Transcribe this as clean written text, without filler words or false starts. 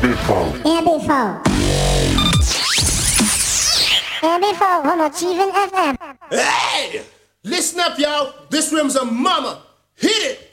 MB4 107 FM. Hey! Listen up, y'all. This room's a mama. Hit it!